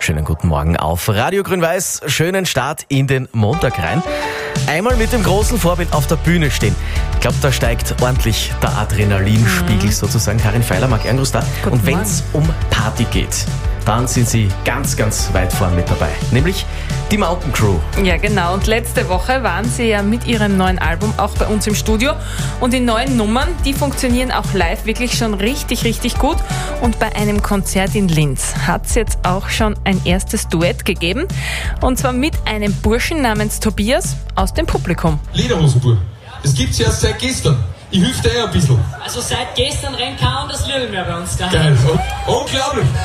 Schönen guten Morgen auf Radio Grün-Weiß. Schönen Start in den Montag rein. Einmal mit dem großen Vorbild auf der Bühne stehen. Ich glaube, da steigt ordentlich der Adrenalinspiegel sozusagen. Karin Feiler, Marc Erngroß da. Und wenn es um Party geht, dann sind sie ganz, ganz weit vorn mit dabei. Nämlich die Mountain Crew. Ja, genau. Und letzte Woche waren sie ja mit ihrem neuen Album auch bei uns im Studio. Und die neuen Nummern, die funktionieren auch live wirklich schon richtig, richtig gut. Und bei einem Konzert in Linz hat es jetzt auch schon ein erstes Duett gegeben. Und zwar mit einem Burschen namens Tobias aus dem Publikum. Lederhosenburg. Das gibt's ja erst seit gestern. Ich hilf dir ein bisschen. Also seit gestern rennt kein anderes Lied mehr bei uns. Geil. Unglaublich.